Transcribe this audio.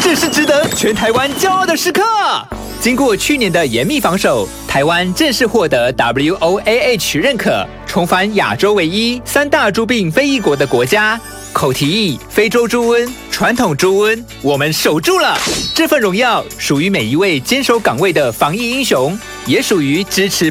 这是值得全台湾骄傲的时刻。经过去年的严密防守，台湾正式获得 WOAH 认可，重返亚洲唯一3大猪病非裔国的国家。口蹄疫、非洲猪瘟、传统猪瘟，我们守住了。这份荣耀属于每一位坚守岗位的防疫英雄，也属于支持